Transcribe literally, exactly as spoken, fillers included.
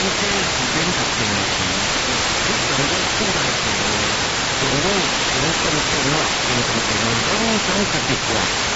係自己特定嘅錢，咁上咗超大錢嘅，我都想申請啦，我特定我想想特別話。